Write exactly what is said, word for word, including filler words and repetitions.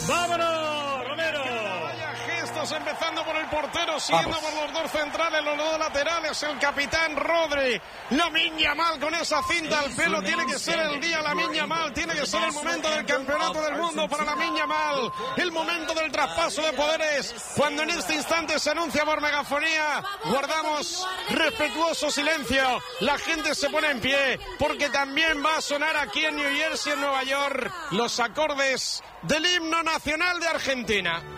¡Vámonos, Romero! Vaya gestos, empezando por el portero, siguiendo por los dos centrales, los dos laterales, el capitán Rodri. Lamine Yamal con esa cinta al pelo. Tiene que ser el día Lamine Yamal, tiene que ser el momento del campeonato del mundo para Lamine Yamal. El momento del traspaso de poderes. Cuando en este instante se anuncia por megafonía, guardamos respetuoso silencio. La gente se pone en pie porque también va a sonar aquí en New Jersey, en Nueva York, los acordes del himno nacional de Argentina.